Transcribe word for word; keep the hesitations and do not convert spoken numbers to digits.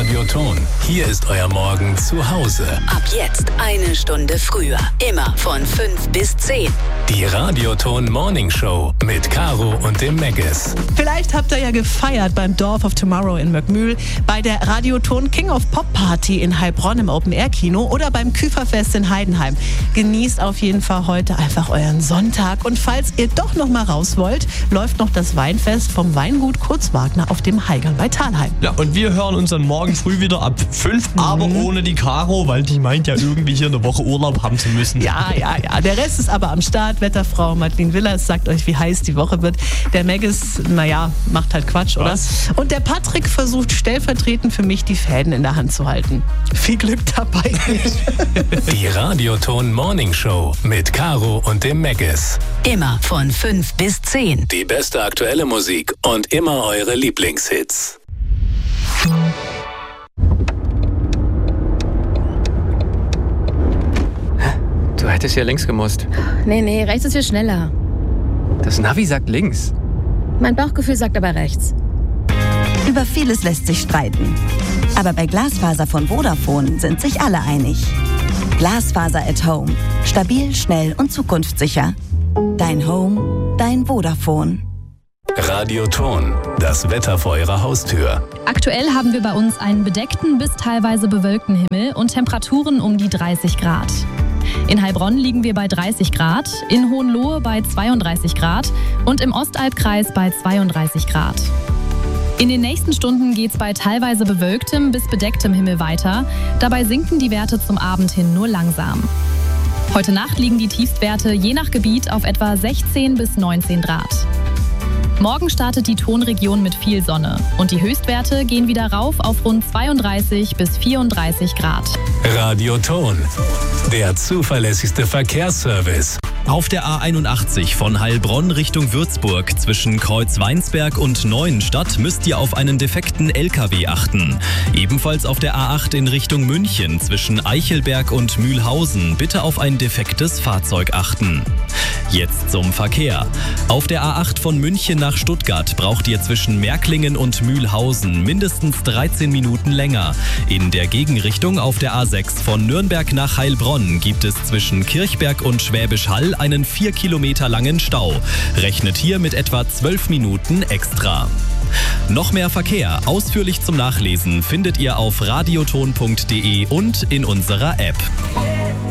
Radioton. Hier ist euer Morgen zu Hause. Ab jetzt eine Stunde früher. Immer von fünf bis zehn. Die Radioton Morning Show mit Caro und dem Meggis. Vielleicht habt ihr ja gefeiert beim Dorf of Tomorrow in Möckmühl, bei der Radioton King of Pop Party in Heilbronn im Open-Air-Kino oder beim Küferfest in Heidenheim. Genießt auf jeden Fall heute einfach euren Sonntag. Und falls ihr doch noch mal raus wollt, läuft noch das Weinfest vom Weingut Kurzwagner auf dem Heigern bei Thalheim. Ja, und wir hören uns dann morgen früh wieder ab fünf, mhm. aber ohne die Caro, weil die meint ja irgendwie hier eine Woche Urlaub haben zu müssen. Ja, ja, ja. Der Rest ist aber am Start. Wetterfrau Madeline Willers sagt euch, wie heiß die Woche wird. Der Meggis, naja, macht halt Quatsch, oder? Was? Und der Patrick versucht stellvertretend für mich die Fäden in der Hand zu halten. Viel Glück dabei. Die Radioton Morning Show mit Caro und dem Meggis. Immer von fünf bis zehn. Die beste aktuelle Musik und immer eure Lieblingshits. Du hättest ja links gemusst. Nee, nee, rechts ist viel schneller. Das Navi sagt links. Mein Bauchgefühl sagt aber rechts. Über vieles lässt sich streiten. Aber bei Glasfaser von Vodafone sind sich alle einig. Glasfaser at Home. Stabil, schnell und zukunftssicher. Dein Home, dein Vodafone. Radioton, das Wetter vor eurer Haustür. Aktuell haben wir bei uns einen bedeckten bis teilweise bewölkten Himmel und Temperaturen um die dreißig Grad. In Heilbronn liegen wir bei dreißig Grad, in Hohenlohe bei zweiunddreißig Grad und im Ostalbkreis bei zweiunddreißig Grad. In den nächsten Stunden geht es bei teilweise bewölktem bis bedecktem Himmel weiter. Dabei sinken die Werte zum Abend hin nur langsam. Heute Nacht liegen die Tiefstwerte je nach Gebiet auf etwa sechzehn bis neunzehn Grad. Morgen startet die Tonregion mit viel Sonne und die Höchstwerte gehen wieder rauf auf rund zweiunddreißig bis vierunddreißig Grad. Radioton, der zuverlässigste Verkehrsservice. Auf der A einundachtzig von Heilbronn Richtung Würzburg zwischen Kreuzweinsberg und Neuenstadt müsst ihr auf einen defekten L K W achten. Ebenfalls auf der A acht in Richtung München zwischen Eichelberg und Mühlhausen bitte auf ein defektes Fahrzeug achten. Jetzt zum Verkehr. Auf der A acht von München nach Stuttgart braucht ihr zwischen Märklingen und Mühlhausen mindestens dreizehn Minuten länger. In der Gegenrichtung auf der A sechs von Nürnberg nach Heilbronn gibt es zwischen Kirchberg und Schwäbisch Hall einen vier Kilometer langen Stau. Rechnet hier mit etwa zwölf Minuten extra. Noch mehr Verkehr, ausführlich zum Nachlesen, findet ihr auf radioton punkt de und in unserer App.